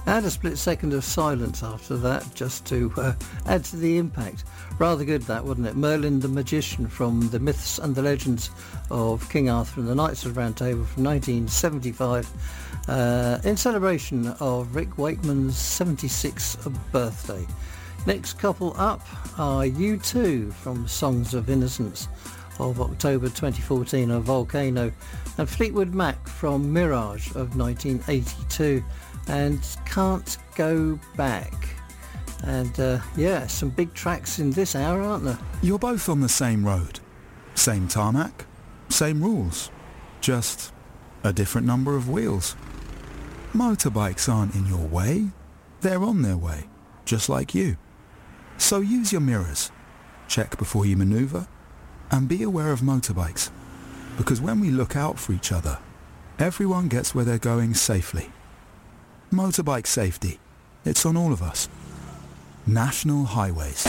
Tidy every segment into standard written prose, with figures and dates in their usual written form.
And a split second of silence after that, just to add to the impact. Rather good that, wasn't it? Merlin the Magician from the Myths and the Legends of King Arthur and the Knights of the Round Table from 1975, in celebration of Rick Wakeman's 76th birthday. Next couple up are U2 from Songs of Innocence of October 2014 of Volcano, and Fleetwood Mac from Mirage of 1982 and Can't Go Back. And some big tracks in this hour, aren't there? You're both on the same road, same tarmac, same rules, just a different number of wheels. Motorbikes aren't in your way, they're on their way, just like you. So use your mirrors, check before you manoeuvre, and be aware of motorbikes, because when we look out for each other, everyone gets where they're going safely. Motorbike safety, it's on all of us. National Highways.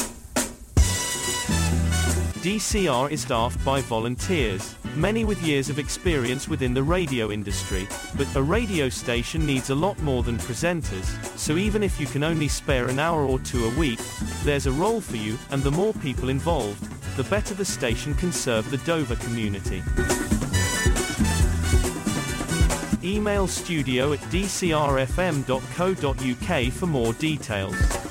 DCR is staffed by volunteers, many with years of experience within the radio industry, but a radio station needs a lot more than presenters, so even if you can only spare an hour or two a week, there's a role for you, and the more people involved, the better the station can serve the Dover community. Email studio@dcrfm.co.uk for more details.